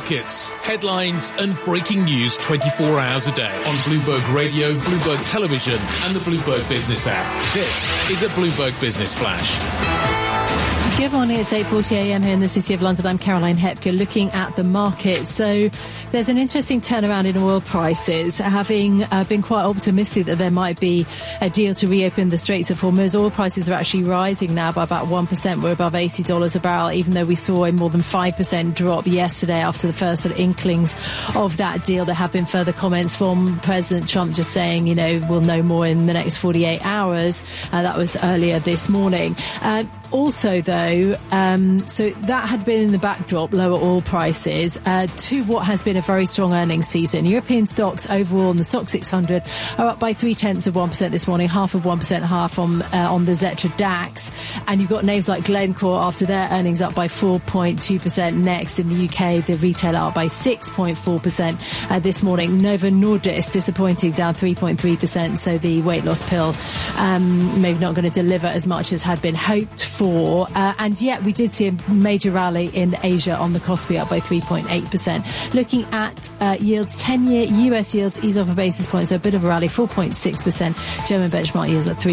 markets, headlines and breaking news 24 hours a day on Bloomberg Radio, Bloomberg Television and the Bloomberg Business app. This is a Bloomberg Business Flash. Good morning, it's 8:40am here in the City of London. I'm Caroline Hepker looking at the market. So there's an interesting turnaround in oil prices, having been quite optimistic that there might be a deal to reopen the Straits of Hormuz. Oil prices are actually rising now by about 1%. We're above $80 a barrel, even though we saw a more than 5% drop yesterday after the first sort of inklings of that deal. There have been further comments from President Trump just saying, we'll know more in the next 48 hours. That was earlier this morning. Also, though, so that had been in the backdrop, lower oil prices, to what has been a very strong earnings season. European stocks overall in the STOXX 600 are up by 0.3% this morning, 0.5% half on the Xetra DAX. And you've got names like Glencore after their earnings up by 4.2%. Next in the UK, the retailer up by 6.4% this morning. Novo Nordisk disappointing, down 3.3%. So the weight loss pill maybe not going to deliver as much as had been hoped for. And yet we did see a major rally in Asia on the Kospi, up by 3.8%. Looking at yields, 10-year US yields ease off a basis point, so a bit of a rally, 4.6%. German benchmark yields at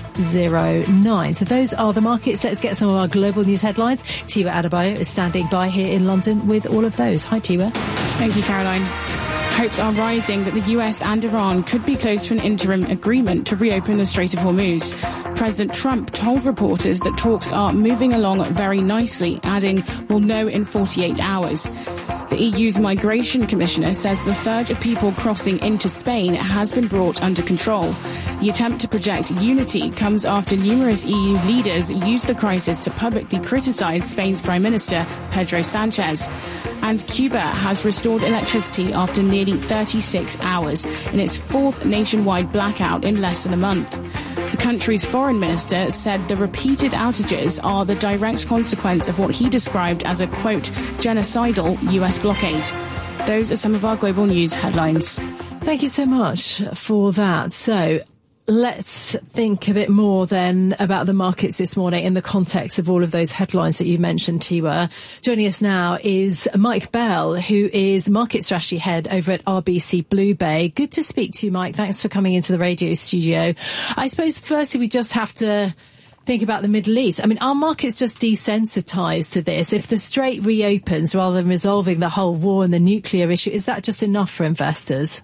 3.09. So those are the markets. Let's get some of our global news headlines. Tiwa Adebayo is standing by here in London with all of those. Hi, Tiwa. Thank you, Caroline. Hopes are rising that the US and Iran could be close to an interim agreement to reopen the Strait of Hormuz. President Trump told reporters that talks are moving along very nicely, adding, "We'll know in 48 hours." The EU's Migration Commissioner says the surge of people crossing into Spain has been brought under control. The attempt to project unity comes after numerous EU leaders used the crisis to publicly criticize Spain's Prime Minister, Pedro Sanchez. And Cuba has restored electricity after nearly 36 hours in its fourth nationwide blackout in less than a month. The country's foreign minister said the repeated outages are the direct consequence of what he described as a, quote, genocidal US blockade. Those are some of our global news headlines. Thank you so much for that. So let's think a bit more then about the markets this morning in the context of all of those headlines that you mentioned, Tiwa. Joining us now is Mike Bell, who is Market Strategy Head over at RBC BlueBay. Good to speak to you, Mike. Thanks for coming into the radio studio. I suppose firstly we just have to think about the Middle East. I mean, our market's just desensitized to this. If the Strait reopens rather than resolving the whole war and the nuclear issue, is that just enough for investors?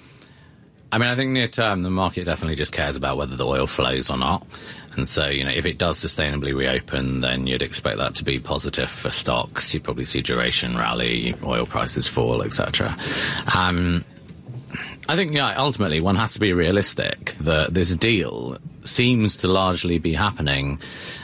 I mean, I think near term, the market definitely just cares about whether the oil flows or not. And so, if it does sustainably reopen, then you'd expect that to be positive for stocks. You'd probably see duration rally, oil prices fall, etc. I think, ultimately one has to be realistic that this deal seems to largely be happening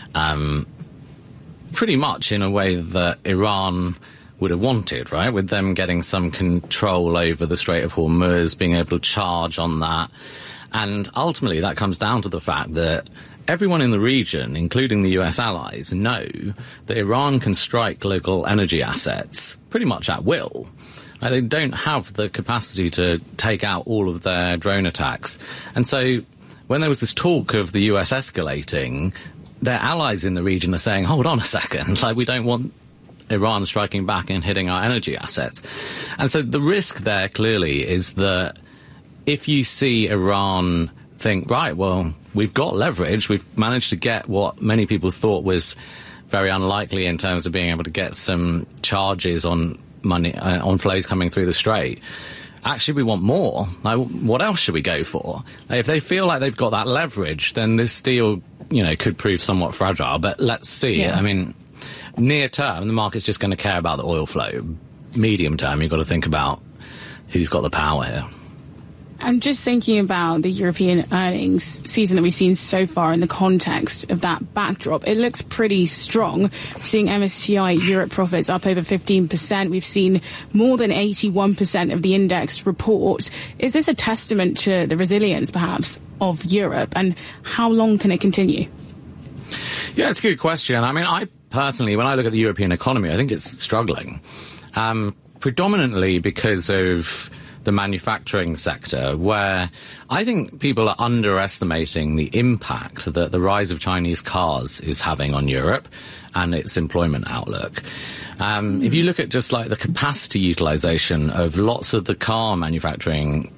pretty much in a way that Iran would have wanted, right? With them getting some control over the Strait of Hormuz, being able to charge on that. And ultimately that comes down to the fact that everyone in the region, including the US allies, know that Iran can strike local energy assets pretty much at will. They don't have the capacity to take out all of their drone attacks. And so when there was this talk of the US escalating, their allies in the region are saying, hold on a second, we don't want Iran striking back and hitting our energy assets. And so the risk there clearly is that if you see Iran think, right, well, we've got leverage, we've managed to get what many people thought was very unlikely in terms of being able to get some charges on money, on flows coming through the Strait. Actually, we want more. What else should we go for? If they feel like they've got that leverage, then this deal, could prove somewhat fragile. But let's see. Yeah. I mean, near term, the market's just going to care about the oil flow. Medium term, you've got to think about who's got the power here. I'm just thinking about the European earnings season that we've seen so far in the context of that backdrop. It looks pretty strong. We're seeing MSCI Europe profits up over 15%. We've seen more than 81% of the index report. Is this a testament to the resilience, perhaps, of Europe? And how long can it continue? Yeah, it's a good question. I mean, I personally, when I look at the European economy, I think it's struggling. Predominantly because of the manufacturing sector, where I think people are underestimating the impact that the rise of Chinese cars is having on Europe and its employment outlook. If you look at just like the capacity utilization of lots of the car manufacturing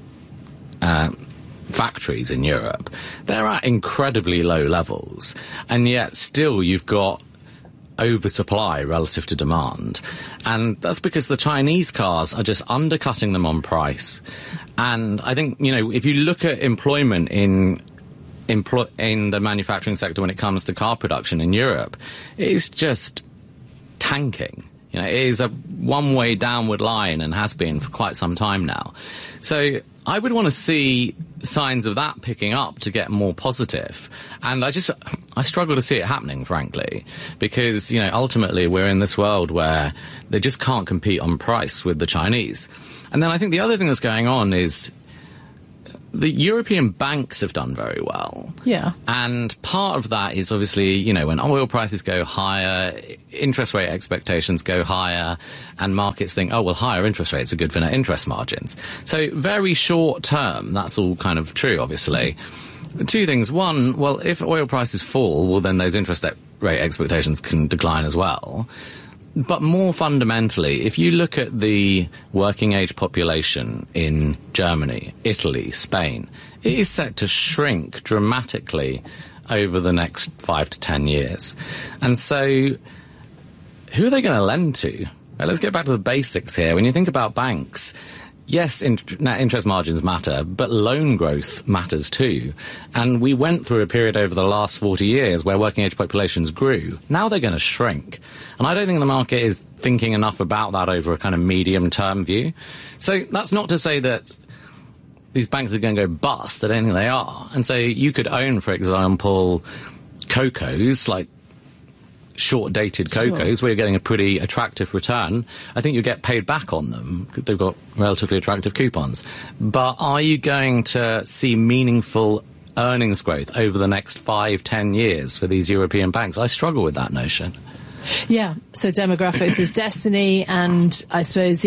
factories in Europe, they're at incredibly low levels, and yet still you've got oversupply relative to demand. And that's because the Chinese cars are just undercutting them on price. And I think, if you look at employment in the manufacturing sector when it comes to car production in Europe, it is just tanking. It is a one-way downward line and has been for quite some time now. So I would want to see signs of that picking up to get more positive. And I struggle to see it happening, frankly, because, ultimately we're in this world where they just can't compete on price with the Chinese. And then I think the other thing that's going on is the European banks have done very well. Yeah. And part of that is obviously, when oil prices go higher, interest rate expectations go higher, and markets think, higher interest rates are good for net interest margins. So very short term, that's all kind of true, obviously. Two things. One, if oil prices fall, then those interest rate expectations can decline as well. But more fundamentally, if you look at the working age population in Germany, Italy, Spain, it is set to shrink dramatically over the next 5 to 10 years. And so who are they going to lend to? Well, let's get back to the basics here. When you think about banks, yes, net interest margins matter, but loan growth matters too. And we went through a period over the last 40 years where working age populations grew. Now they're going to shrink. And I don't think the market is thinking enough about that over a kind of medium-term view. So that's not to say that these banks are going to go bust. I don't think they are. And so you could own, for example, CoCos, like short-dated CoCos, where you're getting a pretty attractive return. I think you get paid back on them. They've got relatively attractive coupons. But are you going to see meaningful earnings growth over the next 5-10 years for these European banks? I struggle with that notion. Yeah, so demographics is destiny, and I suppose,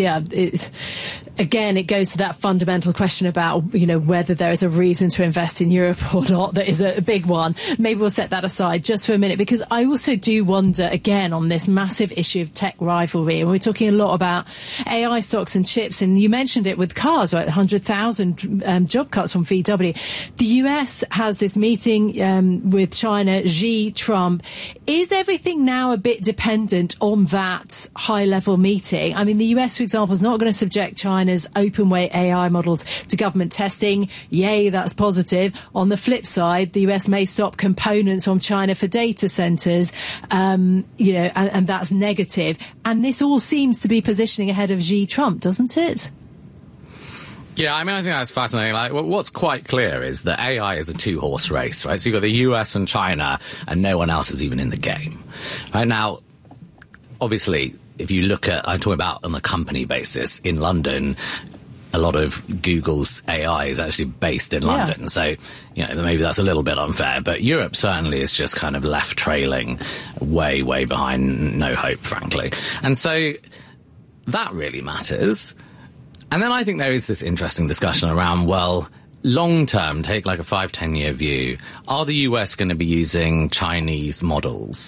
again, it goes to that fundamental question about, whether there is a reason to invest in Europe or not. That is a big one. Maybe we'll set that aside just for a minute, because I also do wonder, again, on this massive issue of tech rivalry, and we're talking a lot about AI stocks and chips, and you mentioned it with cars, right? 100,000 job cuts from VW. The US has this meeting with China, Xi, Trump. Is everything now a bit dependent on that high-level meeting? I mean, the US, for example, is not going to subject China's open-weight AI models to government testing. Yay, that's positive. On the flip side, the US may stop components from China for data centres, and that's negative. And this all seems to be positioning ahead of Xi Trump, doesn't it? Yeah, I think that's fascinating. What's quite clear is that AI is a two-horse race, right? So you've got the US and China, and no one else is even in the game. Right now, obviously, if you look at, I'm talking about on a company basis, in London, a lot of Google's AI is actually based in London. Yeah. So, maybe that's a little bit unfair, but Europe certainly is just kind of left trailing way, way behind, no hope, frankly. And so that really matters. And then I think there is this interesting discussion around, long-term, take like a 5-10 year view, are the US going to be using Chinese models?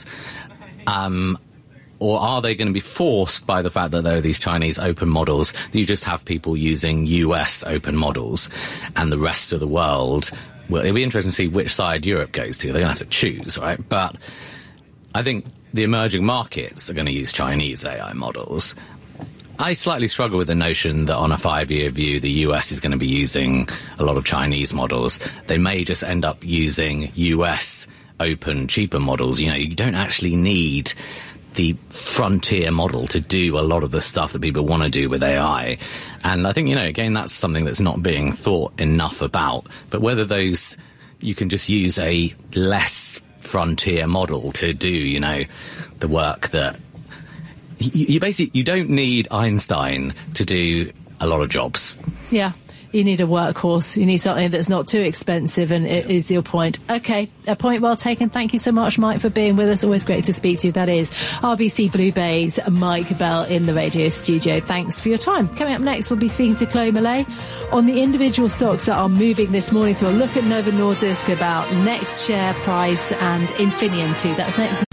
Or are they going to be forced by the fact that there are these Chinese open models, that you just have people using US open models, and the rest of the world, it'll be interesting to see which side Europe goes to. They're going to have to choose, right? But I think the emerging markets are going to use Chinese AI models. I slightly struggle with the notion that on a 5-year view, the US is going to be using a lot of Chinese models. They may just end up using US open, cheaper models. You don't actually need the frontier model to do a lot of the stuff that people want to do with AI. And I think, again, that's something that's not being thought enough about. But whether you can just use a less frontier model to do, the work that you don't need Einstein to do a lot of jobs. Yeah. You need a workhorse. You need something that's not too expensive, and it is your point. Okay, a point well taken. Thank you so much, Mike, for being with us. Always great to speak to you. That is RBC Blue Bay's Mike Bell in the radio studio. Thanks for your time. Coming up next, we'll be speaking to Chloe Millay on the individual stocks that are moving this morning. So we'll look at Novo Nordisk, about next share price, and Infineon too. That's next.